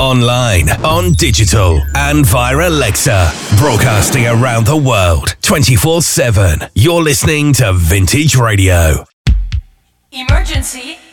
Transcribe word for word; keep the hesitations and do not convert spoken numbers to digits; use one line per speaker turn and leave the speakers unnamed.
online, on digital, and via Alexa. Broadcasting around the world, twenty-four seven. You're listening to Vintage Radio.
Emergency.